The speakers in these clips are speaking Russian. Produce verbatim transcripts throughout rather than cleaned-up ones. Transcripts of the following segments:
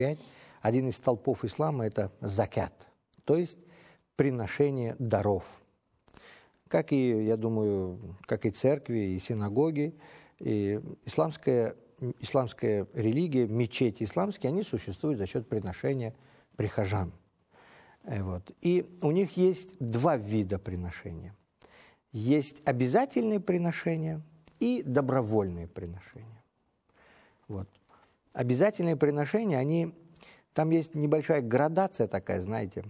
Один из столпов ислама – это закят, то есть приношение даров. Как и, я думаю, как и церкви, и синагоги, и исламская, исламская религия, мечети исламские, они существуют за счет приношения прихожан. Вот. И у них есть два вида приношения. Есть обязательные приношения и добровольные приношения. Вот. Обязательные приношения, они, там есть небольшая градация такая, знаете.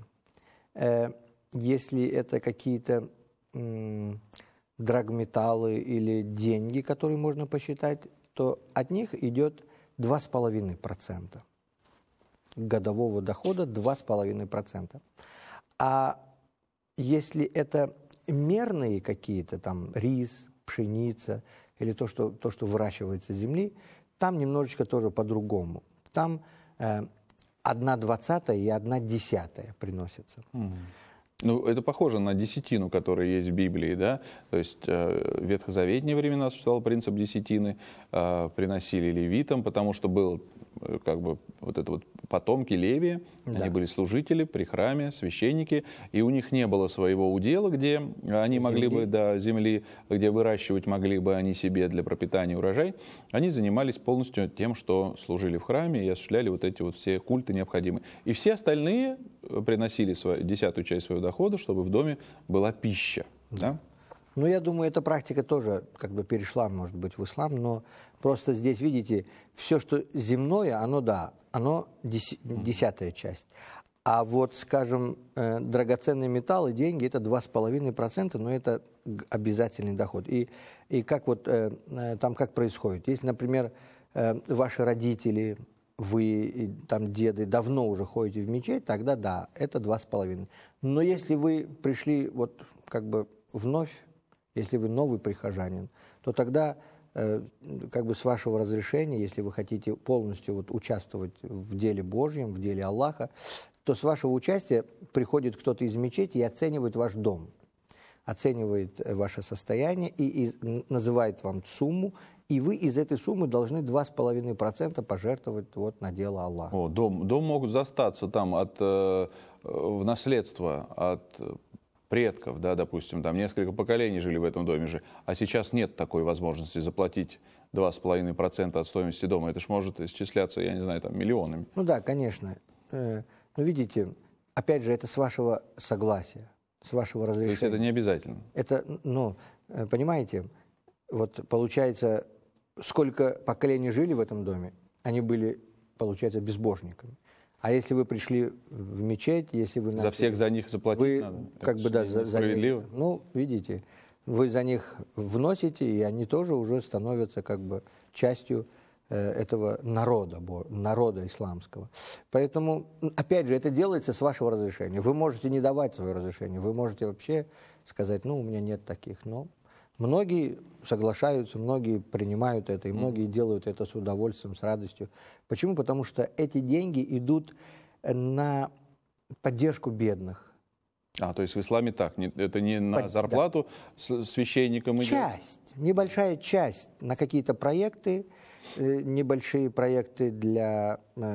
Э, если это какие-то м, драгметаллы или деньги, которые можно посчитать, то от них идет два с половиной процента годового дохода, два с половиной процента. А если это мерные какие-то, там рис, пшеница или то, что, то, что выращивается с земли, там немножечко тоже по-другому. Там э, одна двадцатая и одна десятая приносятся. Mm. Ну, это похоже на десятину, которая есть в Библии, да? То есть э, в ветхозаветные времена существовал принцип десятины, э, приносили левитам, потому что был э, как бы вот это вот потомки Левия, да. Они были служители при храме, священники, и у них не было своего удела, где они земли. могли бы, да, земли, где выращивать могли бы они себе для пропитания урожай. Они занимались полностью тем, что служили в храме и осуществляли вот эти вот все культы необходимые. И все остальные приносили свою, десятую часть своего дохода, чтобы в доме была пища. Да? Ну, я думаю, эта практика тоже как бы перешла, может быть, в ислам, но просто здесь, видите, все, что земное, оно, да, оно дес, десятая часть. А вот, скажем, э, драгоценные металлы, деньги, это два с половиной процента, но это обязательный доход. И, и как вот э, э, там как происходит? Если, например, э, ваши родители, вы, там, деды, давно уже ходите в мечеть, тогда да, это два с половиной. Но если вы пришли вот как бы вновь, если вы новый прихожанин, то тогда э, как бы с вашего разрешения, если вы хотите полностью вот участвовать в деле Божьем, в деле Аллаха, то с вашего участия приходит кто-то из мечети и оценивает ваш дом, оценивает ваше состояние и, и называет вам сумму, и вы из этой суммы должны два с половиной процента пожертвовать вот на дело Аллаха. О, дом, дом могут застаться там от, э, в наследство от предков, да, допустим, там несколько поколений жили в этом доме же, а сейчас нет такой возможности заплатить два с половиной процента от стоимости дома. Это ж может исчисляться, я не знаю, там миллионами. Ну да, конечно. Но видите, опять же, это с вашего согласия, с вашего разрешения. То есть это не обязательно? Это, ну, понимаете, вот получается, сколько поколений жили в этом доме, они были, получается, безбожниками. А если вы пришли в мечеть, если вы... За всех за них заплатить вы, надо? Как это бы, да, за, справедливо? За них, ну, видите, вы за них вносите, и они тоже уже становятся как бы частью э, этого народа, народа исламского. Поэтому, опять же, это делается с вашего разрешения. Вы можете не давать свое разрешение, вы можете вообще сказать, ну, у меня нет таких, но... Многие соглашаются, многие принимают это, и многие mm. делают это с удовольствием, с радостью. Почему? Потому что эти деньги идут на поддержку бедных. А, то есть в исламе так, это не на Под, зарплату да. священникам идет? Часть, небольшая часть на какие-то проекты, небольшие проекты для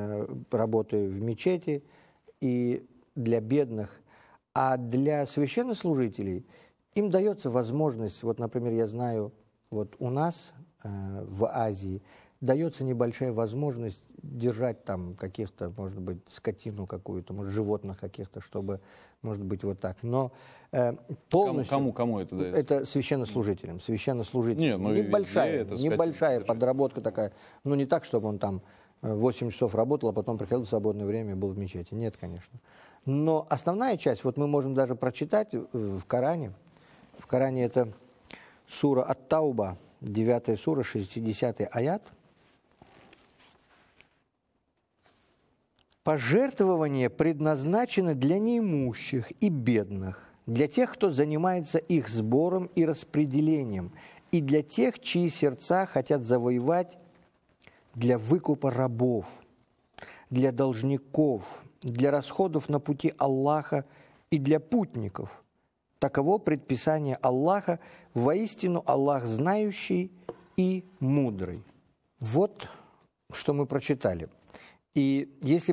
работы в мечети и для бедных, а для священнослужителей им дается возможность, вот, например, я знаю, вот у нас э, в Азии дается небольшая возможность держать там каких-то, может быть, скотину какую-то, может, животных каких-то, чтобы, может быть, вот так. Но э, полностью... Кому, кому, кому это дается? Это священнослужителям. Священнослужителям. Не, ну, небольшая, это небольшая скотина, подработка такая. Ну, не так, чтобы он там восемь часов работал, а потом приходил в свободное время и был в мечети. Нет, конечно. Но основная часть, вот мы можем даже прочитать в Коране. В Коране это сура Ат-Тауба, девятая сура, шестидесятый аят. Пожертвования предназначены для неимущих и бедных, для тех, кто занимается их сбором и распределением, и для тех, чьи сердца хотят завоевать для выкупа рабов, для должников, для расходов на пути Аллаха и для путников. Таково предписание Аллаха, воистину Аллах знающий и мудрый. Вот что мы прочитали. И если